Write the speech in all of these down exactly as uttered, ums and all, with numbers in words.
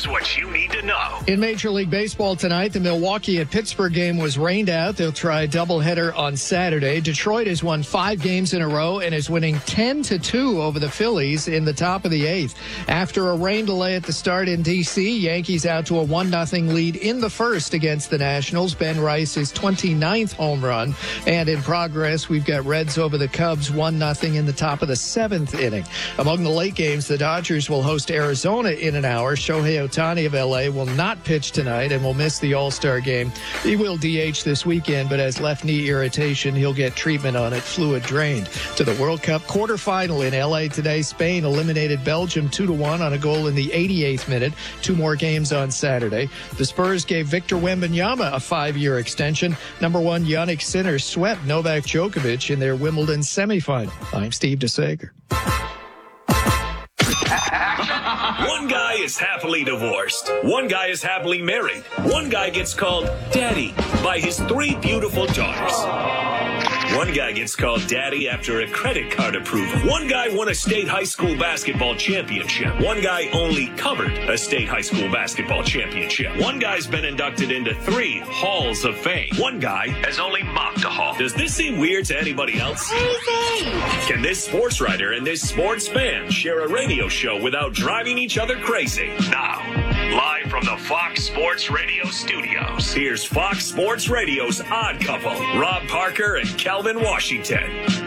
Here's what you need to know. In Major League Baseball tonight, the Milwaukee at Pittsburgh game was rained out. They'll try a doubleheader on Saturday. Detroit has won five games in a row and is winning ten to two over the Phillies in the top of the eighth. After a rain delay at the start in D C, Yankees out to a one nothing lead in the first against the Nationals. Ben Rice's twenty-ninth home run. And in progress, we've got Reds over the Cubs one nothing in the top of the seventh inning. Among the late games, the Dodgers will host Arizona in an hour. Shohei Ohtani of L A will not pitch tonight and will miss the All-Star game. He will D H this weekend, but has left knee irritation. He'll get treatment on it, fluid drained. To the World Cup quarterfinal in L A today, Spain eliminated Belgium two to one on a goal in the eighty-eighth minute. Two more games on Saturday. The Spurs gave Victor Wembanyama a five-year extension. Number one, Yannick Sinner swept Novak Djokovic in their Wimbledon semifinal. I'm Steve DeSager. One guy is happily divorced. One guy is happily married. One guy gets called daddy by his three beautiful daughters. One guy gets called daddy after a credit card approval. One guy won a state high school basketball championship. One guy only covered a state high school basketball championship. One guy's been inducted into three halls of fame. One guy has only mopped a hall. Does this seem weird to anybody else? Crazy! Can this sports writer and this sports fan share a radio show without driving each other crazy? Now, live from the Fox Sports Radio studios, here's Fox Sports Radio's Odd Couple, Rob Parker and Kelvin Washington.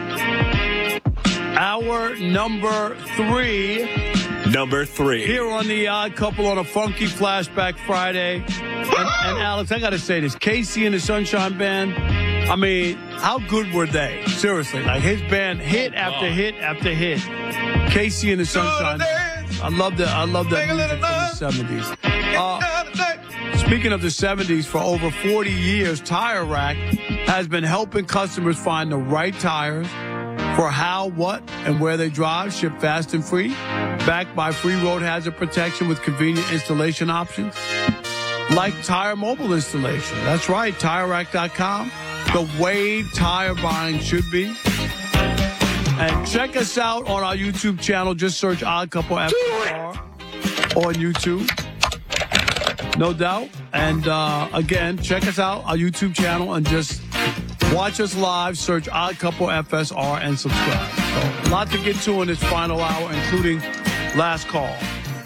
Hour number three. Number three. Here on the Odd Couple on a funky Flashback Friday. And, and Alex, I got to say this. Casey and the Sunshine Band, I mean, how good were they? Seriously. Like, his band hit after hit after hit. Casey and the Sunshine Band. I love the, I love that music from the seventies. Uh, speaking of the seventies, for over forty years, Tire Rack has been helping customers find the right tires for how, what, and where they drive, shipped fast and free, backed by free road hazard protection with convenient installation options, like tire mobile installation. That's right, Tire Rack dot com, the way tire buying should be. And check us out on our YouTube channel. Just search Odd Couple F R on YouTube. No doubt. And uh, again, check us out, our YouTube channel, and just watch us live. Search Odd Couple F S R and subscribe. So, a lot to get to in this final hour, including last call.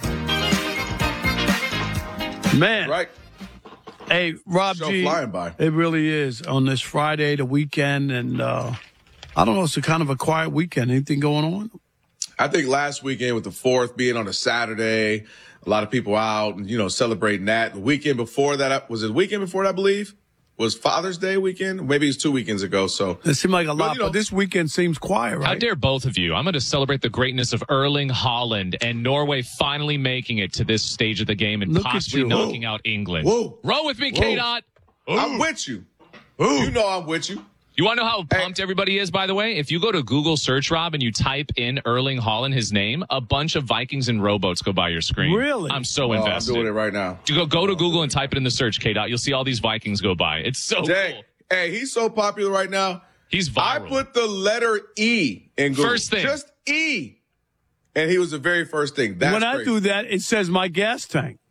Man. Right. Hey, Rob Show G. flying by. It really is on this Friday, the weekend, and uh, I don't know. It's a kind of a quiet weekend. Anything going on? I think last weekend with the fourth being on a Saturday, a lot of people out and, you know, celebrating that. The weekend before that, was it the weekend before that, I believe? Was Father's Day weekend? Maybe it's two weekends ago. So it seemed like a lot, you know, but this weekend seems quiet, right? How dare both of you? I'm going to celebrate the greatness of Erling Haaland and Norway finally making it to this stage of the game and Look at possibly you. knocking Whoa. out England. Whoa. Roll with me, Whoa. K-Dot. I'm with you. You know I'm with you. You want to know how pumped everybody is, by the way? If you go to Google search, Rob, and you type in Erling Haaland, his name, a bunch of Vikings and rowboats go by your screen. Really? I'm so Oh, I'm invested. doing it right now. You go go to Google and type it in the search, K-Dot. You'll see all these Vikings go by. It's so Dang. cool. Hey, he's so popular right now. He's I viral. put the letter E in Google. First thing. Just E. And he was the very first thing. That's when I crazy. do that, it says my gas tank.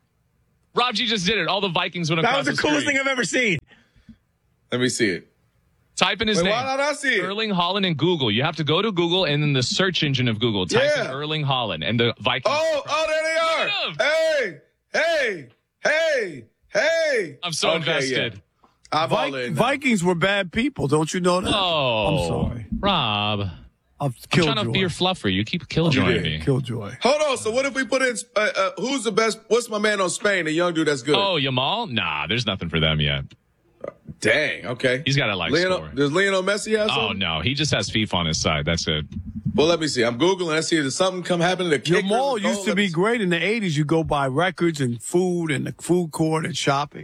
Rob G just did it. All the Vikings went That across was the coolest screen. thing I've ever seen. Let me see it. Type in his Wait, name. why not I see it? Erling Haaland in Google. You have to go to Google and in the search engine of Google, type Yeah. in Erling Haaland and the Vikings. Oh, oh, there they are. Hey, hey, hey, hey. I'm so Okay, invested. yeah. I'm all Vi- in now. Vikings were bad people. Don't you know that? Oh, I'm sorry. Rob. I've I'm killed trying to be your fluffer. You keep killjoying me. Killjoy. Hold on. So what if we put in, uh, uh, who's the best, what's my man on Spain, the young dude that's good? Oh, Yamal? Nah, there's nothing for them yet. Dang, okay. He's got to like Lionel, score. does Lionel Messi have Oh, something? no. He just has FIFA on his side. That's it. Well, let me see. I'm Googling. Let's see if there's something come happen to the kicker. Your mall the goal. used to Let be me see. great in the eighties. You go buy records and food and the food court and shopping.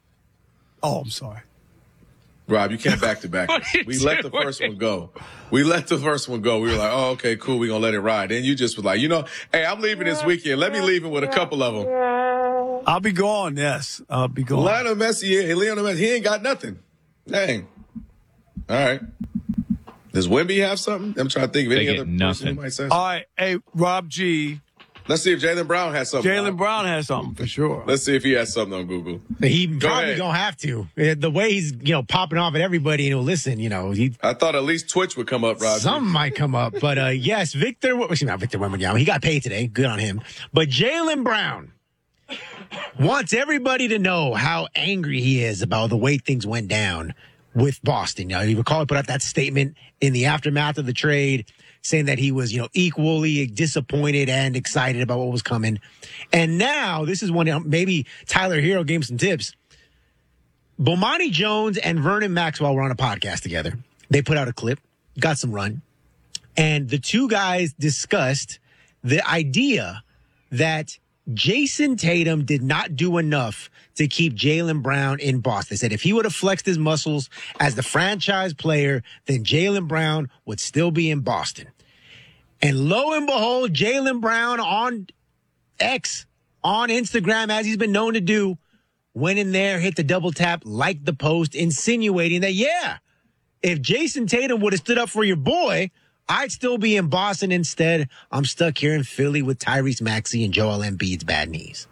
Oh, I'm sorry. Rob, you can't back to back. What are you We let the doing? first one go. We let the first one go. We were like, oh, okay, cool. We're going to let it ride. Then you just was like, you know, hey, I'm leaving this weekend. Let me leave it with a couple of them. I'll be gone. Yes, I'll be gone. Lionel Messi, hey, Lionel Messi, he ain't got nothing. Dang. All right. Does Wemby have something? I'm trying to think of They any get other person nothing. who might say All right, hey Rob G. Let's see if Jaylen Brown has something. Jaylen Brown has something for sure. Let's see if he has something on Google. He Go probably ahead. gonna have to. The way he's, you know, popping off at everybody, and he'll listen. You know, he I thought at least Twitch would come up, Roger. some might come up, but uh, yes, Victor. Excuse me, not Victor Wembanyama. He got paid today. Good on him. But Jaylen Brown wants everybody to know how angry he is about the way things went down with Boston. Now, you recall he put out that statement in the aftermath of the trade, saying that he was, you know, equally disappointed and excited about what was coming. And now, this is when maybe Tyler Hero gave him some tips. Bomani Jones and Vernon Maxwell were on a podcast together. They put out a clip, got some run, and the two guys discussed the idea that Jason Tatum did not do enough to keep Jaylen Brown in Boston. They said if he would have flexed his muscles as the franchise player, then Jaylen Brown would still be in Boston. And lo and behold, Jaylen Brown on X, on Instagram, as he's been known to do, went in there, hit the double tap, liked the post, insinuating that, yeah, if Jason Tatum would have stood up for your boy, I'd still be in Boston instead. I'm stuck here in Philly with Tyrese Maxey and Joel Embiid's bad knees.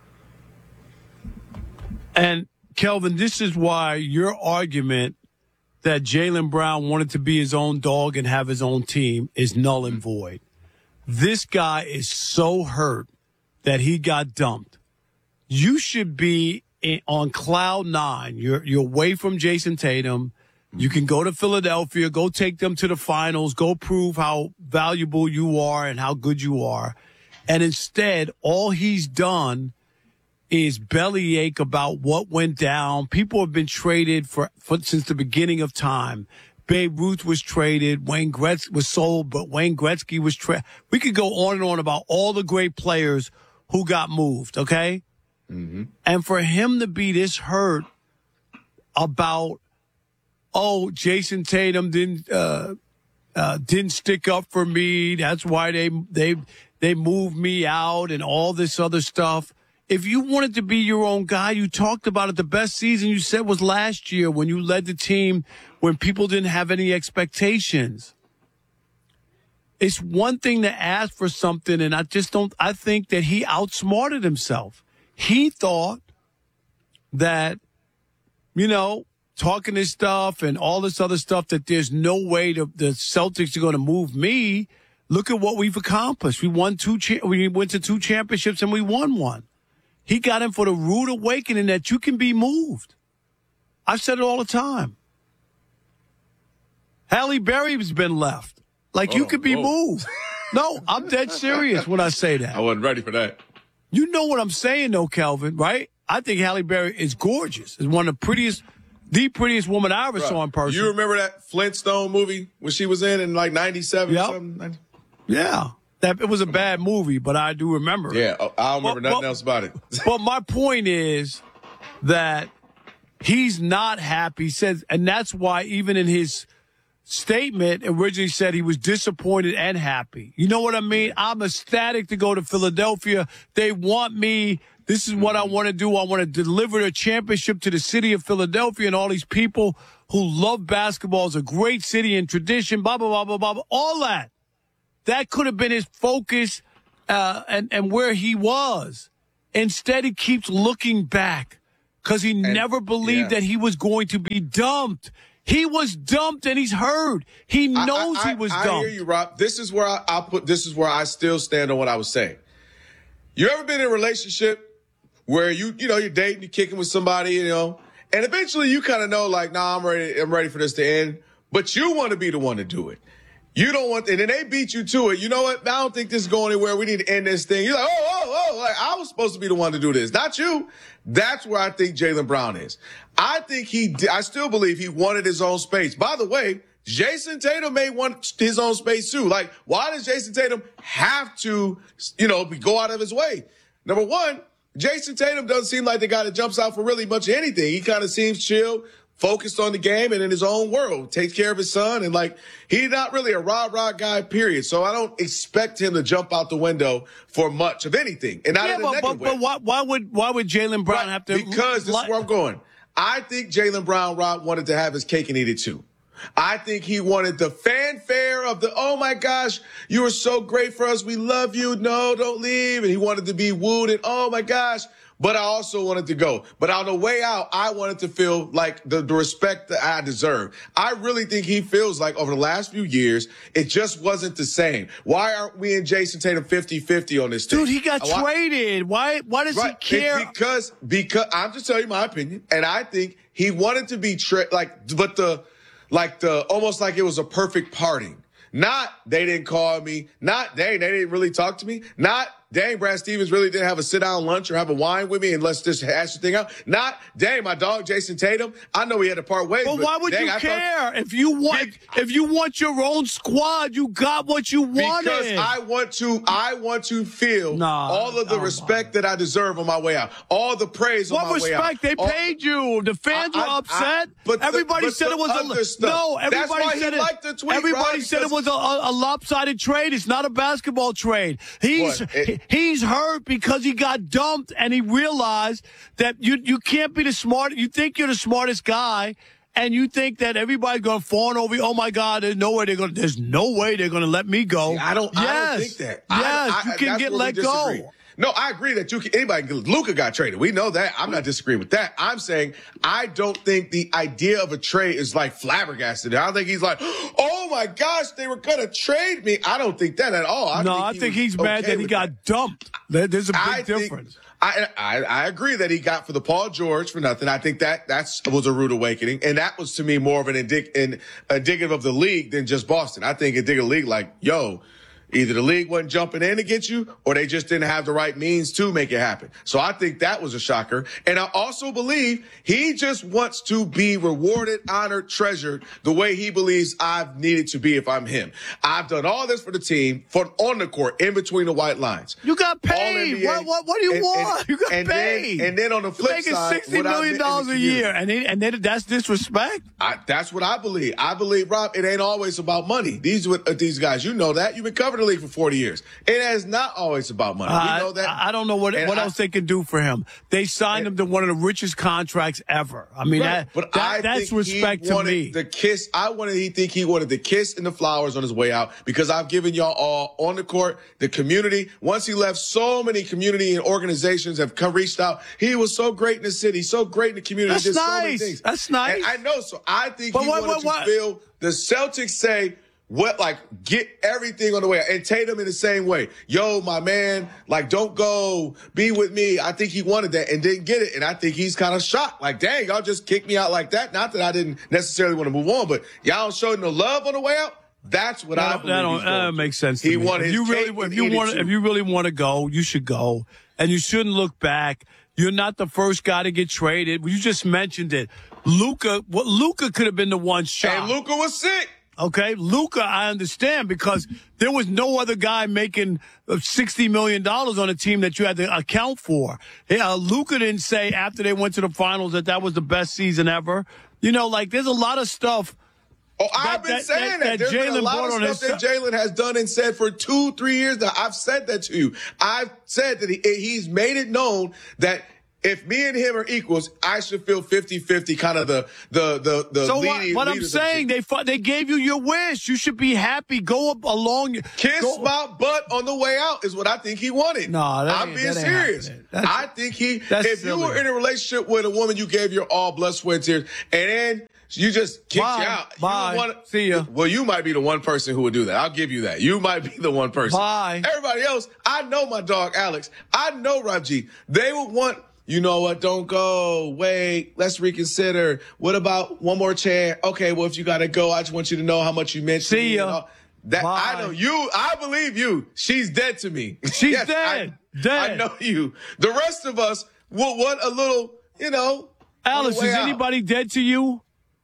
And, Kelvin, this is why your argument that Jaylen Brown wanted to be his own dog and have his own team is null and void. This guy is so hurt that he got dumped. You should be in, on cloud nine. You're, you're away from Jason Tatum. You can go to Philadelphia, go take them to the finals, go prove how valuable you are and how good you are. And instead, all he's done is bellyache about what went down. People have been traded for, for since the beginning of time. Babe Ruth was traded. Wayne Gretzky was sold, but Wayne Gretzky was traded. We could go on and on about all the great players who got moved, okay? Mm-hmm. And for him to be this hurt about, oh, Jason Tatum didn't uh, uh, didn't stick up for me. That's why they they they moved me out and all this other stuff. If you wanted to be your own guy, you talked about it. The best season you said was last year when you led the team when people didn't have any expectations. It's one thing to ask for something, and I just don't. I think that he outsmarted himself. He thought that, you know, talking this stuff and all this other stuff, that there's no way to, the Celtics are going to move me. Look at what we've accomplished. We won two. Cha- we went to two championships and we won one. He got him for the rude awakening that you can be moved. I've said it all the time. Halle Berry's been left. Like, whoa, you could be whoa. moved. No, I'm dead serious when I say that. I wasn't ready for that. You know what I'm saying, though, Kelvin, right? I think Halle Berry is gorgeous. Is one of the prettiest, the prettiest woman I ever Bruh, saw in person. You remember that Flintstone movie when she was in in like ninety-seven Yep. or something? Yeah. That, it was a bad movie, but I do remember it. Yeah, I don't remember But- nothing but- else about it. But my point is that he's not happy. He says, and that's why even in his statement originally said he was disappointed and happy. You know what I mean? I'm ecstatic to go to Philadelphia. They want me. This is what I want to do. I want to deliver a championship to the city of Philadelphia and all these people who love basketball. It's a great city and tradition, blah, blah, blah, blah, blah, blah. All that. That could have been his focus uh, and, and where he was. Instead, he keeps looking back because he And- never believed yeah. that he was going to be dumped. He was dumped and he's hurt. He knows I, I, he was I, dumped. I hear you, Rob. This is where I, I'll put. This is where I still stand on what I was saying. You ever been in a relationship where you, you know, you're dating, you're kicking with somebody, you know, and eventually you kind of know, like, nah, I'm ready. I'm ready for this to end, but you want to be the one to do it. You don't want, and then they beat you to it. You know what? I don't think this is going anywhere. We need to end this thing. You're like, oh, oh, oh, like I was supposed to be the one to do this, not you. That's where I think Jaylen Brown is. I think he, I still believe he wanted his own space. By the way, Jason Tatum may want his own space too. Like, why does Jason Tatum have to, you know, go out of his way? Number one, Jason Tatum doesn't seem like the guy that jumps out for really much of anything. He kind of seems chill, focused on the game and in his own world, takes care of his son. And like, he's not really a rah-rah guy, period. So I don't expect him to jump out the window for much of anything. And not yeah, in a but, negative but, way. but why, why would why would Jaylen Brown Right, have to? Because this li- is where I'm going. I think Jaylen Brown, Rob, wanted to have his cake and eat it too. I think he wanted the fanfare of the, oh my gosh, you were so great for us. We love you. No, don't leave. And he wanted to be wooed and, oh my gosh. But I also wanted to go. But on the way out, I wanted to feel like the, the respect that I deserve. I really think he feels like over the last few years, it just wasn't the same. Why aren't we and Jason Tatum fifty-fifty on this thing? Dude, he got Why, traded. Why Why does right, he care? It, because, because, I'm just telling you my opinion. And I think he wanted to be, tra- like, but the, like the, almost like it was a perfect parting. Not, they didn't call me. Not, dang, they didn't really talk to me. Not, dang, Brad Stevens really didn't have a sit-down lunch or have a wine with me and let's just hash the thing out. Not, dang, my dog Jason Tatum, I know we had to part ways. But, but why would dang, you I care? thought, if you want if you want your own squad, you got what you wanted. Because I want to, I want to feel nah, all of the oh respect my. that I deserve on my way out. All the praise what on my way out. What respect? They all, paid you. The fans I, were I, upset. I, but everybody the, but said it was a stuff. no. Everybody That's why said he it. liked the tweet, everybody Rob, said it was a, a, a lopsided trade. It's not a basketball trade. He's it, he's hurt because he got dumped and he realized that you you can't be the smart. You think you're the smartest guy. And you think that everybody's going to fawn over you? Oh my God! There's no way they're going. There's no way they're going to let me go. See, I don't. Yes. I don't think that. Yes, I, I, you can get let go. No, I agree that you can, anybody can, Luka got traded. We know that. I'm not disagreeing with that. I'm saying I don't think the idea of a trade is like flabbergasted. I don't think he's like, oh my gosh, they were going to trade me. I don't think that at all. I no, think I he think he's okay mad that he got that. dumped. There's a big I difference. Think, I, I I agree that he got for the Paul George for nothing. I think that that's was a rude awakening, and that was to me more of an indic, an indicative of the league than just Boston. I think indicative of the league, like, yo, either the league wasn't jumping in to get you or they just didn't have the right means to make it happen. So I think that was a shocker. And I also believe he just wants to be rewarded, honored, treasured the way he believes I've needed to be if I'm him. I've done all this for the team, for on the court, in between the white lines. You got paid. What, what, what do you and, want? And, you got and paid. Then, and then on the flip You're making side, sixty million dollars a year, and then, and then that's disrespect. I, that's what I believe. I believe, Rob, it ain't always about money. These uh, these guys, you know that. You've been covering the league for forty years. It is not always about money. Uh, we know that. I, I don't know what what I, else they can do for him. They signed and, him to one of the richest contracts ever. I mean, right, that, but that I that's think respect he to wanted me. The kiss. I wanted. He think he wanted the kiss and the flowers on his way out because I've given y'all all on the court, the community. Once he left, so many community and organizations have come reached out. He was so great in the city, so great in the community. That's did nice. So many things. That's nice. And I know. So I think but he what, wanted what, what? to feel the Celtics say. What, like, get everything on the way out. And Tatum in the same way. Yo, my man, like, don't go, be with me. I think he wanted that and didn't get it. And I think he's kind of shocked. Like, dang, y'all just kicked me out like that. Not that I didn't necessarily want to move on, but y'all don't show no love on the way out. That's what that I don't, believe. That don't, he's that don't make sense to he me. wanted if his you really, cake if and you eat it want, too. if you really want to go, you should go, and you shouldn't look back. You're not the first guy to get traded. You just mentioned it. Luka, what Luka could have been the one shot. And Luka was sick. Okay, Luka, I understand because there was no other guy making sixty million dollars on a team that you had to account for. Yeah, Luka didn't say after they went to the finals that that was the best season ever. You know, like there's a lot of stuff. Oh, I've that, been that, saying that. that, that There's been a Jalen lot of brought stuff that Jalen has done and said for two, three years now. I've said that to you. I've said that he, he's made it known that if me and him are equals, I should feel fifty-fifty, kind of the the the the. So leading, what, what I'm saying, they they gave you your wish. You should be happy. Go up along. Kiss go, my butt on the way out is what I think he wanted. No, that I'm ain't, being that ain't serious. I think he. If silly. you were in a relationship with a woman, you gave your all, blood, sweat, and tears, and then you just kicked Bye. you out. Bye. You wanna, See ya. Well, you might be the one person who would do that. I'll give you that. You might be the one person. Bye. Everybody else, I know my dog Alex. I know Rob G. They would want. You know what? Don't go. Wait. Let's reconsider. What about one more chair? Okay. Well, if you gotta go, I just want you to know how much you meant to See me. ya. And all. That Bye. I know you. I believe you. She's dead to me. She's Yes, dead. I, Dead. I know you. The rest of us will want a little. You know. Alice, way is out. anybody dead to you?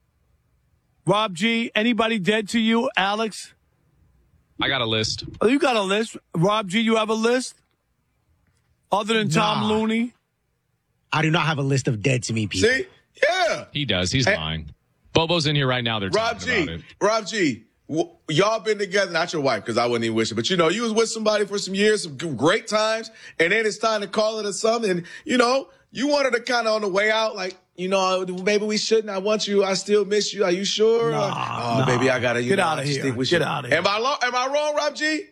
Rob G, anybody dead to you? Alex? I got a list. Oh, you got a list. Rob G, you have a list? Other than Tom Nah. Looney? I do not have a list of dead to me people. See? Yeah. He does. He's Hey. lying. Bobo's in here right now. They're Rob talking G. about it. Rob G. W- y'all been together, not your wife, because I wouldn't even wish it, but you know, you was with somebody for some years, some g- great times, and then it's time to call it a something. And, you know, you wanted to kind of on the way out, like, you know, maybe we shouldn't. I want you. I still miss you. Are you sure? Nah, oh, nah. baby, I gotta you Get know, out I of just here. think we Get should. out of here. Am I lo- Am I wrong, Rob G?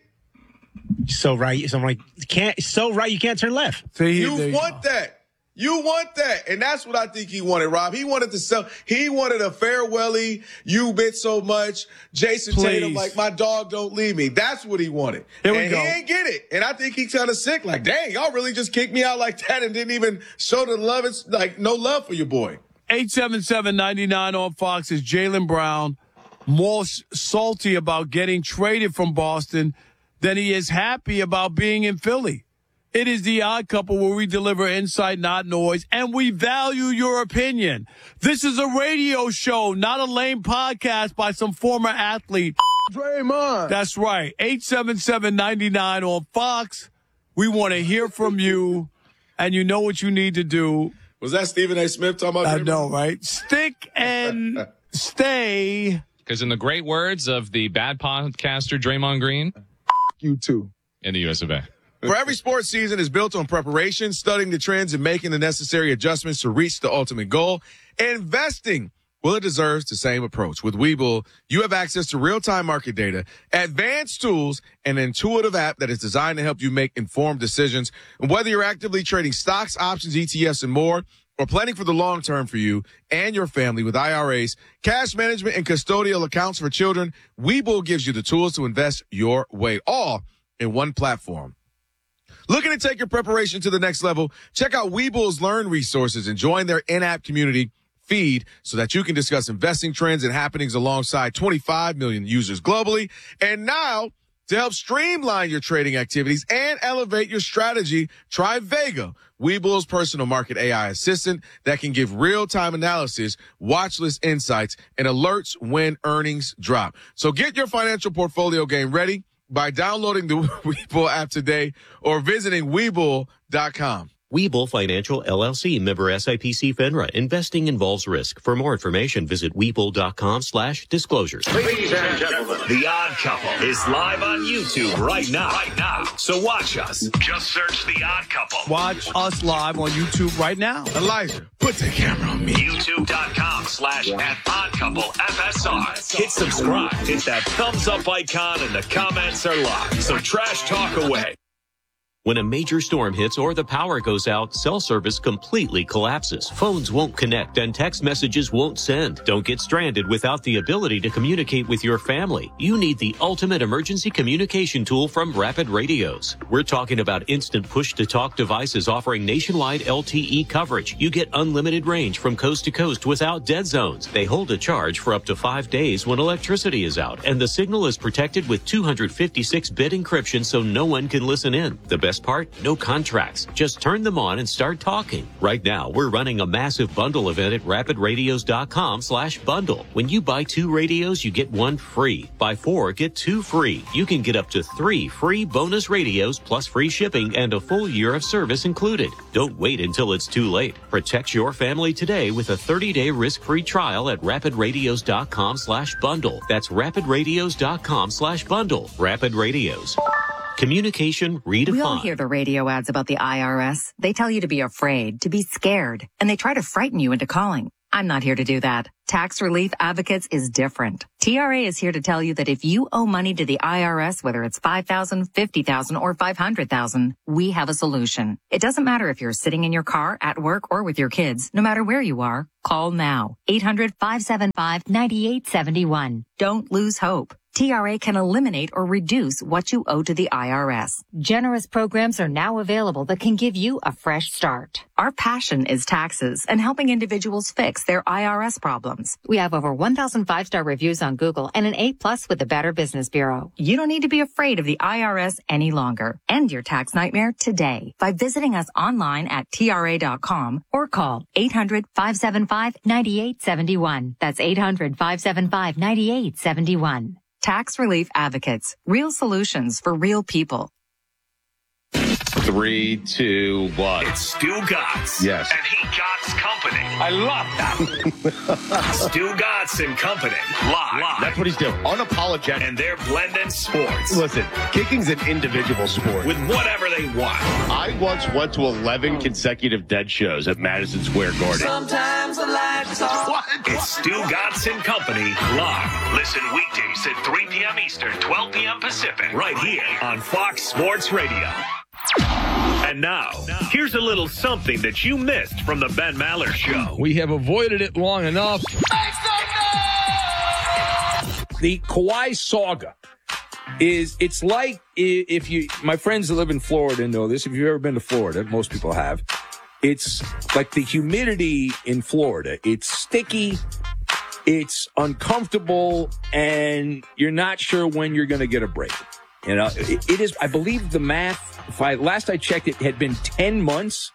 So right. So I'm like, can't. So right. You can't turn left. See, You there want go. that. You want that. And that's what I think he wanted, Rob. He wanted to sell. He wanted a farewelly, you meant so much. Jason Please. Tatum, like, my dog don't leave me. That's what he wanted. Here we and go. he ain't get it. And I think he's kind of sick. Like, dang, y'all really just kicked me out like that and didn't even show the love. It's like no love for your boy. eight seven seven, nine nine on Fox is Jaylen Brown more s- salty about getting traded from Boston than he is happy about being in Philly. It is The Odd Couple, where we deliver insight, not noise, and we value your opinion. This is a radio show, not a lame podcast by some former athlete. Draymond. That's right. eight seven seven, nine nine on Fox. We want to hear from you, and you know what you need to do. Was that Stephen A. Smith talking about I Draymond? know, right? Stick and stay. Because in the great words of the bad podcaster Draymond Green, You too. in the U S of A. For every sports season is built on preparation, studying the trends, and making the necessary adjustments to reach the ultimate goal. Investing, well, it deserves the same approach. With Webull, you have access to real-time market data, advanced tools, and an intuitive app that is designed to help you make informed decisions. And whether you're actively trading stocks, options, E T Fs, and more, or planning for the long term for you and your family with I R As, cash management, and custodial accounts for children, Webull gives you the tools to invest your way, all in one platform. Looking to take your preparation to the next level? Check out Webull's Learn resources and join their in-app community feed so that you can discuss investing trends and happenings alongside twenty-five million users globally. And now, to help streamline your trading activities and elevate your strategy, try Vega, Webull's personal market A I assistant that can give real-time analysis, watch list insights, and alerts when earnings drop. So get your financial portfolio game ready by downloading the Webull app today or visiting Webull dot com. Webull Financial L L C, member S I P C FINRA. Investing involves risk. For more information, visit Webull.com slash disclosures. Ladies and gentlemen, The Odd Couple is live on YouTube right now. Right now. So watch us. Just search The Odd Couple. Watch us live on YouTube right now. Elijah, put the camera on me. YouTube.com slash at Odd Couple F S R. Hit subscribe. Hit that thumbs up icon and the comments are live. So trash talk away. When a major storm hits or the power goes out, cell service completely collapses. Phones won't connect and text messages won't send. Don't get stranded without the ability to communicate with your family. You need the ultimate emergency communication tool from Rapid Radios. We're talking about instant push-to-talk devices offering nationwide L T E coverage. You get unlimited range from coast to coast without dead zones. They hold a charge for up to five days when electricity is out, and the signal is protected with two fifty-six bit encryption so no one can listen in. The best part? No contracts. Just turn them on and start talking. Right now, we're running a massive bundle event at rapidradios.com slash bundle. When you buy two radios, you get one free. Buy four, get two free. You can get up to three free bonus radios plus free shipping and a full year of service included. Don't wait until it's too late. Protect your family today with a thirty-day risk-free trial at rapidradios.com slash bundle. That's rapidradios.com slash bundle. Rapid Radios. Communication redefined. We all hear the radio ads about the I R S. They tell you to be afraid, to be scared, and they try to frighten you into calling. I'm not here to do that. Tax Relief Advocates is different. T R A is here to tell you that if you owe money to the I R S, whether it's five thousand dollars, fifty thousand dollars, or five hundred thousand dollars, we have a solution. It doesn't matter if you're sitting in your car, at work, or with your kids. No matter where you are, call now. eight hundred, five seven five, nine eight seven one. Don't lose hope. T R A can eliminate or reduce what you owe to the I R S. Generous programs are now available that can give you a fresh start. Our passion is taxes and helping individuals fix their I R S problems. We have over one thousand five-star reviews on Google and an A plus with the Better Business Bureau. You don't need to be afraid of the I R S any longer. End your tax nightmare today by visiting us online at T R A dot com or call eight hundred, five seven five, nine eight seven one. That's eight hundred, five seven five, nine eight seven one. Tax Relief Advocates. Real solutions for real people. Three, two, one. It's Stu Gotts. Yes. And he Gotts Company. I love that. Stu Gotts and Company. Live. Live. That's what he's doing. Unapologetic. And they're blending sports. Listen, kicking's an individual sport. With whatever they want. I once went to eleven consecutive dead shows at Madison Square Garden. Sometimes I like to talk. It's Stu Gotts and Company. Live. Listen weekdays at three p.m. Eastern, twelve p.m. Pacific. Right here on Fox Sports Radio. And now, here's a little something that you missed from the Ben Maller Show. We have avoided it long enough. The Kawhi saga is, it's like if you, my friends that live in Florida know this. If you've ever been to Florida, most people have. It's like the humidity in Florida. It's sticky, it's uncomfortable, and you're not sure when you're going to get a break. You know, it, it is, I believe the math, if I, last I checked, it had been ten months.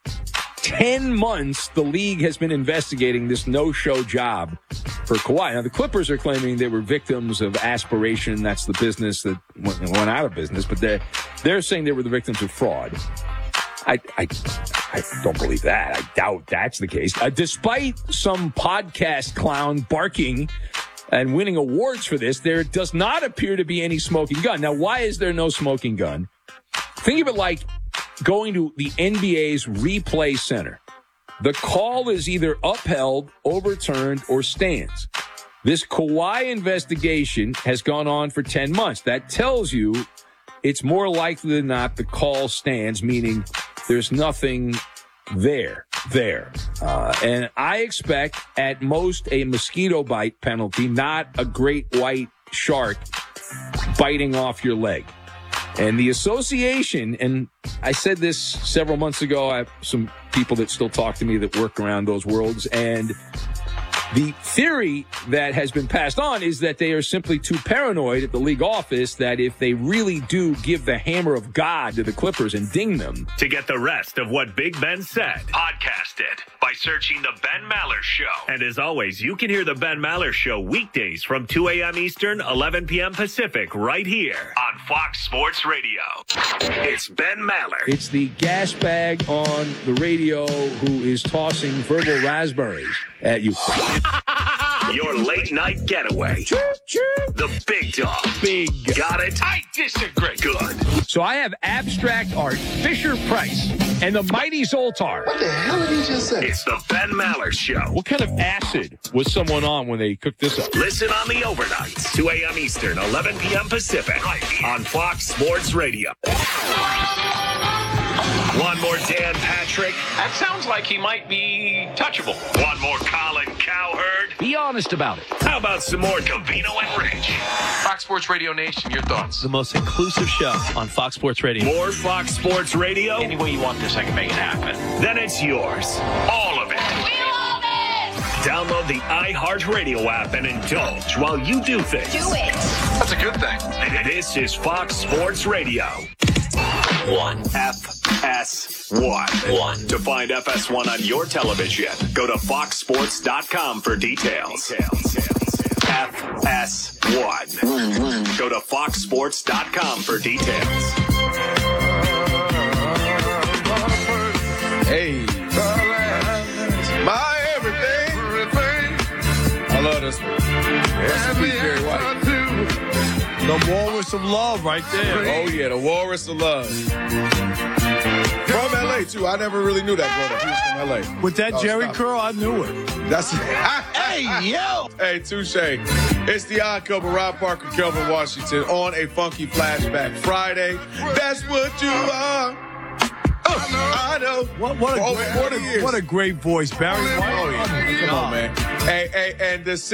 ten months the league has been investigating this no-show job for Kawhi. Now, the Clippers are claiming they were victims of aspiration. That's the business that went, went out of business. But they're, they're saying they were the victims of fraud. I, I, I don't believe that. I doubt that's the case. Uh, despite some podcast clown barking and winning awards for this, there does not appear to be any smoking gun. Now, why is there no smoking gun? Think of it like going to the N B A's replay center. The call is either upheld, overturned, or stands. This Kawhi investigation has gone on for ten months. That tells you it's more likely than not the call stands, meaning there's nothing there, there. Uh, and I expect at most a mosquito bite penalty, not a great white shark biting off your leg. And the association, and I said this several months ago, I have some people that still talk to me that work around those worlds, and the theory that has been passed on is that they are simply too paranoid at the league office that if they really do give the hammer of God to the Clippers and ding them. To get the rest of what Big Ben said, podcast it by searching The Ben Maller Show. And as always, you can hear The Ben Maller Show weekdays from two a.m. Eastern, eleven p.m. Pacific, right here on Fox Sports Radio. It's Ben Maller. It's the gas bag on the radio who is tossing verbal raspberries at you. Your late night getaway. Chirp, chirp. The big dog. Big. Got it? I disagree. Good. So I have abstract art, Fisher Price, and the mighty Zoltar. What the hell did he just say? It's the Ben Maller Show. What kind of acid was someone on when they cooked this up? Listen on the overnights, two a.m. Eastern, eleven p.m. Pacific, right here on Fox Sports Radio. One more Dan Patrick. That sounds like he might be touchable. One more Colin Cowherd. Be honest about it. How about some more Covino and Rich? Fox Sports Radio Nation, your thoughts? The most inclusive show on Fox Sports Radio. More Fox Sports Radio? Any way you want this, I can make it happen. Then it's yours. All of it. We love it! Download the iHeartRadio app and indulge while you do things. Do it! That's a good thing. This is Fox Sports Radio. One. F S one. One. To find F S one on your television, go to fox sports dot com for details. F S one. Go to fox sports dot com for details. Hey. My everything. I love this one. Rest in peace, Barry White. The walrus of love right there. Oh, yeah, the walrus of love. From L A, too. I never really knew that growing up. He was from L A. With that oh, Jerry stop. curl, I knew it. That's Hey, yo! Hey, touche. It's the Odd Couple, Rob Parker, Kelvin Washington, on a Funky Flashback Friday. That's what you are. Oh, I know. What, what, a, For over great, forty what, a, years. what a great voice, Barry White. Oh, yeah. Come on, man. Hey, hey, and the